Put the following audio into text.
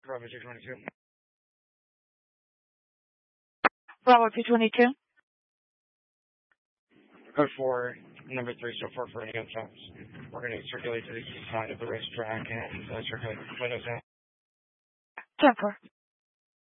Bravo 222. Bravo 222. Code 4, number 3, so 4 for any gunshots. We're going to circulate to the east side of the racetrack and circulate windows out. 10-4.